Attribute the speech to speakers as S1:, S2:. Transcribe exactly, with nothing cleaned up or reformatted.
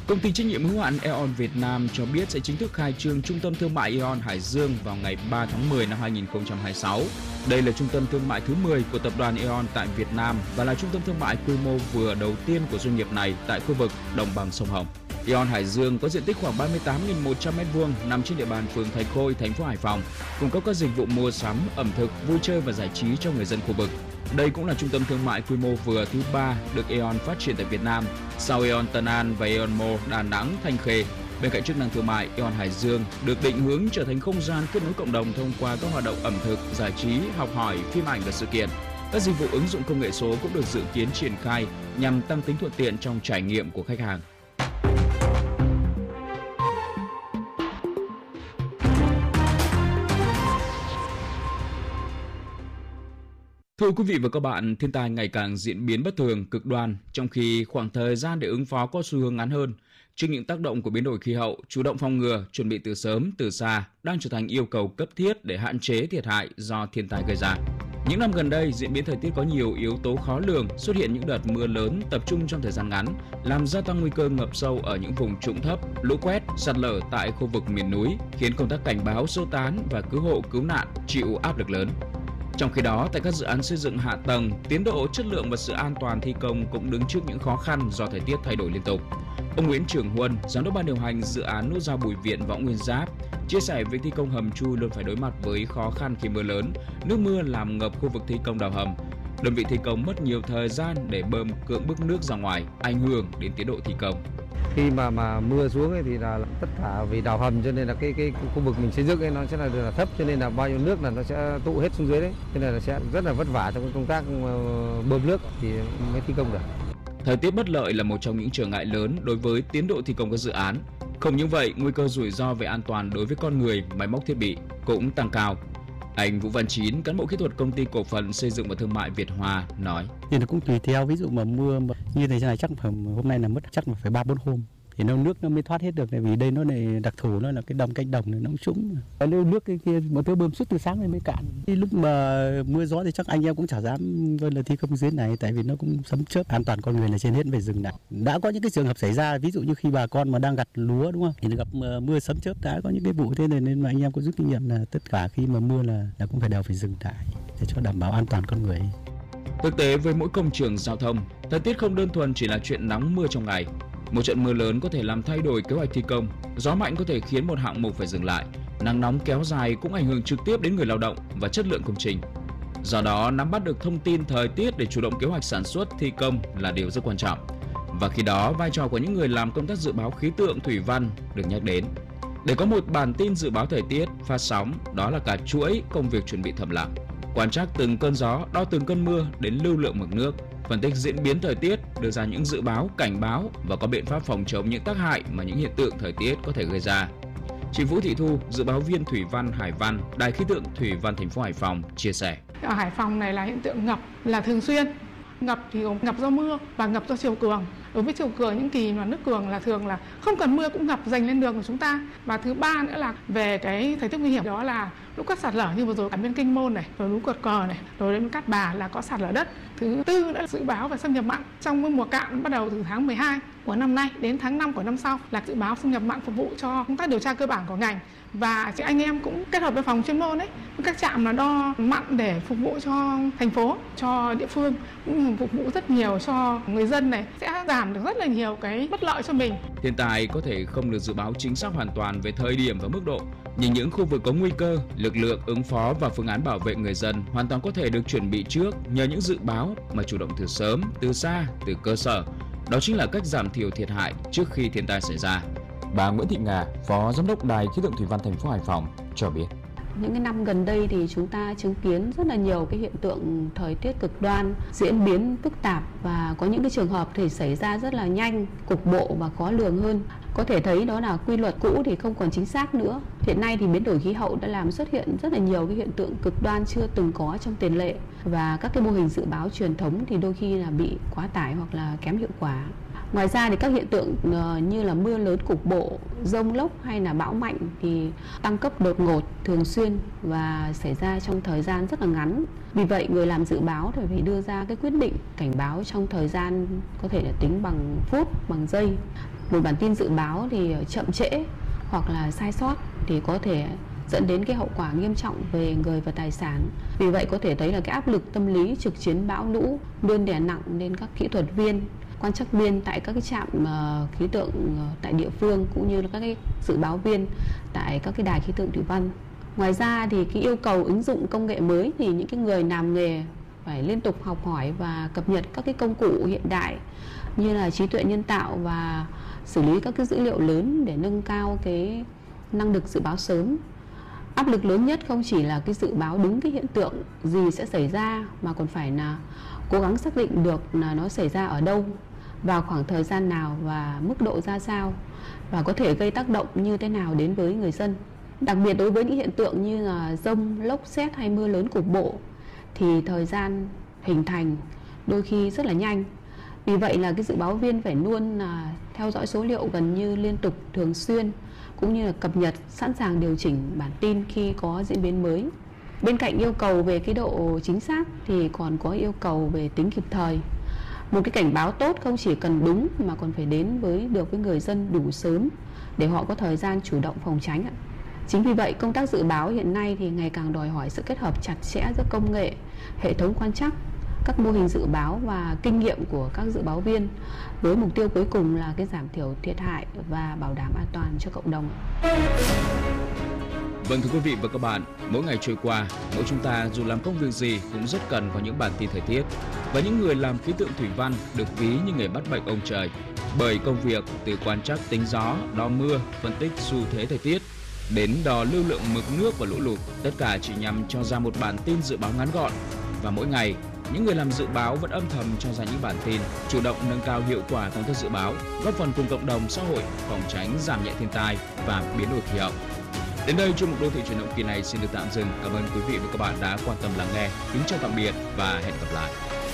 S1: Công ty trách nhiệm hữu hạn Aeon Việt Nam cho biết sẽ chính thức khai trương trung tâm thương mại Aeon Hải Dương vào ngày ba tháng mười năm hai nghìn không trăm hai mươi sáu. Đây là trung tâm thương mại thứ mười của tập đoàn Aeon tại Việt Nam và là trung tâm thương mại quy mô vừa đầu tiên của doanh nghiệp này tại khu vực đồng bằng sông Hồng. Aeon Hải Dương có diện tích khoảng ba mươi tám nghìn một trăm mét vuông, nằm trên địa bàn phường Thạch Khôi, thành phố Hải Phòng, cung cấp các dịch vụ mua sắm, ẩm thực, vui chơi và giải trí cho người dân khu vực. Đây cũng là trung tâm thương mại quy mô vừa thứ ba được Aeon phát triển tại Việt Nam, sau Aeon Tân An và Aeon Mall Đà Nẵng, Thanh Khê. Bên cạnh chức năng thương mại, Aeon Hải Dương được định hướng trở thành không gian kết nối cộng đồng thông qua các hoạt động ẩm thực, giải trí, học hỏi, phim ảnh và sự kiện. Các dịch vụ ứng dụng công nghệ số cũng được dự kiến triển khai nhằm tăng tính thuận tiện trong trải nghiệm của khách hàng. Thưa quý vị và các bạn, thiên tai ngày càng diễn biến bất thường, cực đoan, trong khi khoảng thời gian để ứng phó có xu hướng ngắn hơn. Trước những tác động của biến đổi khí hậu, chủ động phòng ngừa, chuẩn bị từ sớm, từ xa đang trở thành yêu cầu cấp thiết để hạn chế thiệt hại do thiên tai gây ra. Những năm gần đây, diễn biến thời tiết có nhiều yếu tố khó lường, xuất hiện những đợt mưa lớn tập trung trong thời gian ngắn, làm gia tăng nguy cơ ngập sâu ở những vùng trũng thấp, lũ quét, sạt lở tại khu vực miền núi, khiến công tác cảnh báo, sơ tán và cứu hộ cứu nạn chịu áp lực lớn. Trong khi đó, tại các dự án xây dựng hạ tầng, tiến độ, chất lượng và sự an toàn thi công cũng đứng trước những khó khăn do thời tiết thay đổi liên tục. Ông Nguyễn Trường Huân, giám đốc ban điều hành dự án nút giao Bùi Viện, Võ Nguyên Giáp, chia sẻ việc thi công hầm chui luôn phải đối mặt với khó khăn khi mưa lớn, nước mưa làm ngập khu vực thi công đào hầm. Đơn vị thi công mất nhiều thời gian để bơm cưỡng bức nước ra ngoài, ảnh hưởng đến tiến độ thi công.
S2: Khi mà mà mưa xuống ấy thì là tất cả vì đào hầm cho nên là cái cái khu vực mình xây dựng ấy nó sẽ là, là thấp, cho nên là bao nhiêu nước là nó sẽ tụ hết xuống dưới đấy, cho nên là sẽ rất là vất vả trong công tác bơm nước thì mới thi công được.
S1: Thời tiết bất lợi là một trong những trở ngại lớn đối với tiến độ thi công các dự án. Không những vậy, nguy cơ rủi ro về an toàn đối với con người, máy móc thiết bị cũng tăng cao. Anh Vũ Văn Chín, cán bộ kỹ thuật công ty cổ phần xây dựng và thương mại Việt Hòa nói:
S3: thì nó cũng tùy theo, ví dụ mà mưa mà như thế này chắc phải hôm nay là mất chắc là phải ba bốn hôm thì nó nước nó mới thoát hết được, vì đây nó này đặc thù, nó là cái đầm canh đồng này nó cũng trũng, nếu nước cái kia mà tôi bơm suốt từ sáng đến mới cạn. Thì lúc mà mưa gió thì chắc anh em cũng chả dám là thi công dưới này, tại vì nó cũng sấm chớp, an toàn con người là trên hết, phải dừng lại. Đã có những cái trường hợp xảy ra, ví dụ như khi bà con mà đang gặt lúa đúng không, thì gặp mưa sấm chớp, đã có những cái vụ thế này, nên mà anh em có rút kinh nghiệm là tất cả khi mà mưa là là cũng phải đều phải dừng lại để cho đảm bảo an toàn con người.
S1: Thực tế với mỗi công trường giao thông, thời tiết không đơn thuần chỉ là chuyện nắng mưa trong ngày. Một trận mưa lớn có thể làm thay đổi kế hoạch thi công, gió mạnh có thể khiến một hạng mục phải dừng lại, nắng nóng kéo dài cũng ảnh hưởng trực tiếp đến người lao động và chất lượng công trình. Do đó, nắm bắt được thông tin thời tiết để chủ động kế hoạch sản xuất, thi công là điều rất quan trọng. Và khi đó, vai trò của những người làm công tác dự báo khí tượng thủy văn được nhắc đến. Để có một bản tin dự báo thời tiết, phát sóng, đó là cả chuỗi công việc chuẩn bị thầm lặng. Quan trắc từng cơn gió, đo từng cơn mưa đến lưu lượng mực nước, phân tích diễn biến thời tiết, đưa ra những dự báo, cảnh báo và có biện pháp phòng chống những tác hại mà những hiện tượng thời tiết có thể gây ra. Chị Vũ Thị Thu, dự báo viên thủy văn Hải Văn, Đài khí tượng thủy văn thành phố Hải Phòng chia sẻ:
S4: ở Hải Phòng này là hiện tượng ngập là thường xuyên. Ngập thì gồm ngập do mưa và ngập do chiều cường. Đối với chiều cường, những kỳ mà nước cường là thường là không cần mưa cũng ngập dành lên đường của chúng ta. Và thứ ba nữa là về cái thời tiết nguy hiểm, đó là lũ quét sạt lở như vừa rồi ở bên Kinh Môn này, rồi lũ quật cờ này, rồi đến Cát Bà là có sạt lở đất. Thứ tư nữa là dự báo về xâm nhập mặn trong mùa cạn bắt đầu từ tháng mười hai của năm nay đến tháng năm của năm sau, là dự báo xâm nhập mặn phục vụ cho công tác điều tra cơ bản của ngành. Và chị anh em cũng kết hợp với phòng chuyên môn ấy, các trạm là đo mặn để phục vụ cho thành phố, cho địa phương, cũng phục vụ rất nhiều cho người dân này, sẽ giảm được rất là nhiều cái bất lợi cho mình.
S1: Thiên tai có thể không được dự báo chính xác hoàn toàn về thời điểm và mức độ, nhưng những khu vực có nguy cơ, lực lượng ứng phó và phương án bảo vệ người dân hoàn toàn có thể được chuẩn bị trước nhờ những dự báo mà chủ động từ sớm, từ xa, từ cơ sở. Đó chính là cách giảm thiểu thiệt hại trước khi thiên tai xảy ra. Bà Nguyễn Thị Nga, Phó Giám đốc Đài khí tượng thủy văn thành phố Hải Phòng cho biết:
S5: những cái năm gần đây thì chúng ta chứng kiến rất là nhiều cái hiện tượng thời tiết cực đoan diễn biến phức tạp, và có những cái trường hợp thì xảy ra rất là nhanh, cục bộ và khó lường hơn. Có thể thấy đó là quy luật cũ thì không còn chính xác nữa. Hiện nay thì biến đổi khí hậu đã làm xuất hiện rất là nhiều cái hiện tượng cực đoan chưa từng có trong tiền lệ, và các cái mô hình dự báo truyền thống thì đôi khi là bị quá tải hoặc là kém hiệu quả. Ngoài ra thì các hiện tượng như là mưa lớn cục bộ, dông lốc hay là bão mạnh thì tăng cấp đột ngột, thường xuyên và xảy ra trong thời gian rất là ngắn. Vì vậy người làm dự báo thì phải đưa ra cái quyết định cảnh báo trong thời gian có thể là tính bằng phút, bằng giây. Một bản tin dự báo thì chậm trễ hoặc là sai sót thì có thể dẫn đến cái hậu quả nghiêm trọng về người và tài sản. Vì vậy có thể thấy là cái áp lực tâm lý trực chiến bão lũ luôn đè nặng lên các kỹ thuật viên, quan trắc viên tại các cái trạm uh, khí tượng uh, tại địa phương, cũng như là các cái dự báo viên tại các cái đài khí tượng thủy văn. Ngoài ra thì cái yêu cầu ứng dụng công nghệ mới thì những cái người làm nghề phải liên tục học hỏi và cập nhật các cái công cụ hiện đại như là trí tuệ nhân tạo và xử lý các cái dữ liệu lớn để nâng cao cái năng lực dự báo sớm. Áp lực lớn nhất không chỉ là cái dự báo đúng cái hiện tượng gì sẽ xảy ra, mà còn phải là cố gắng xác định được là nó xảy ra ở đâu, vào khoảng thời gian nào và mức độ ra sao, và có thể gây tác động như thế nào đến với người dân. Đặc biệt đối với những hiện tượng như là dông, lốc sét hay mưa lớn cục bộ thì thời gian hình thành đôi khi rất là nhanh. Vì vậy là cái dự báo viên phải luôn là theo dõi số liệu gần như liên tục, thường xuyên, cũng như là cập nhật, sẵn sàng điều chỉnh bản tin khi có diễn biến mới. Bên cạnh yêu cầu về cái độ chính xác thì còn có yêu cầu về tính kịp thời. Một cái cảnh báo tốt không chỉ cần đúng mà còn phải đến với được với người dân đủ sớm để họ có thời gian chủ động phòng tránh. Chính vì vậy công tác dự báo hiện nay thì ngày càng đòi hỏi sự kết hợp chặt chẽ giữa công nghệ, hệ thống quan trắc, các mô hình dự báo và kinh nghiệm của các dự báo viên, với mục tiêu cuối cùng là cái giảm thiểu thiệt hại và bảo đảm an toàn cho cộng đồng.
S1: Vâng, thưa quý vị và các bạn, mỗi ngày trôi qua, mỗi chúng ta dù làm công việc gì cũng rất cần có những bản tin thời tiết. Và những người làm khí tượng thủy văn được ví như người bắt bệnh ông trời. Bởi công việc từ quan trắc tính gió, đo mưa, phân tích xu thế thời tiết, đến đo lưu lượng mực nước và lũ lụt, tất cả chỉ nhằm cho ra một bản tin dự báo ngắn gọn. Và mỗi ngày, những người làm dự báo vẫn âm thầm cho ra những bản tin, chủ động nâng cao hiệu quả công tác dự báo, góp phần cùng cộng đồng xã hội phòng tránh giảm nhẹ thiên tai và biến đổi khí hậu. Đến đây, chuyên mục Đô thị chuyển động kỳ này xin được tạm dừng. Cảm ơn quý vị và các bạn đã quan tâm lắng nghe. Kính chào tạm biệt và hẹn gặp lại.